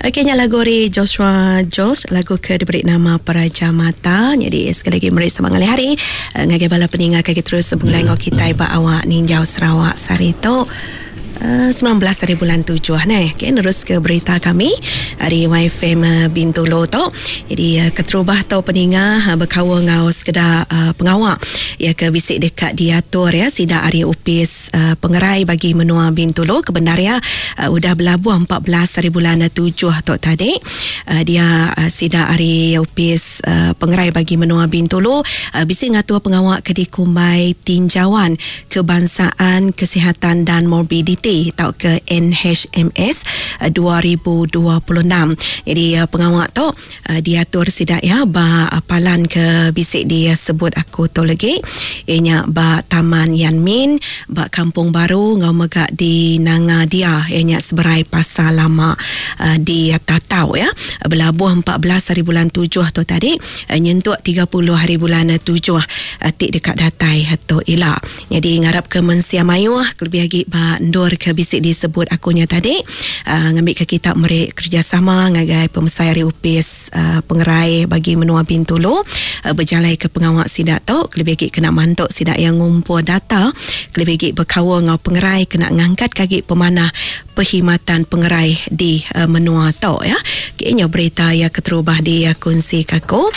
Okey, lagu dari Joshua Josh, lagu ke diberi nama Peraja Mata. Jadi sekali lagi mari semangat hari ngagai bala peningat kaki terus penglai ngau kita iba awak Ninjau Sarawak Sarito 19 hari bulan 7 okay, terus ke berita kami hari YFM Bintulu tu. Jadi keterubah tau peningah berkawa ngau sekedar pengawak ya ke bisik dekat diatur ya sida hari upis pengerai bagi menua Bintulu kebenaria udah berlabuh 14 hari bulan 7 tu tadi. Dia sida hari upis pengerai bagi menua Bintulu bisik ngatua pengawak ke dikumbai tinjauan kebangsaan kesihatan dan morbiditi atau ke NHMS 2026. Jadi pengawak tu diatur sidak ya ba palan ke bisik dia sebut aku tu lagi ianya ba Taman Yanmin ba Kampung Baru ngau megak di Nanga dia ianya seberai pasar lama di Tatau ya berlabuh 14 hari bulan 7 tu tadi nyentuk 30 hari bulan 7 tik dekat datai tu ila. Jadi ngarap ke Mensia Mayu lebih lagi ba ndor ke bisik disebut akunya tadi ngambil ke kita meri kerjasama ngagai pemesai hari upis pengerai bagi menua Bintulu berjalai ke pengawak sidak tu lebih lagi kena mantuk sidak yang ngumpul data lebih lagi berkawa ngau pengerai kena ngangkat kaki pemanah perkhidmatan pengerai di menua tu ya. Kayaknya berita yang keterubah di kongsi kaku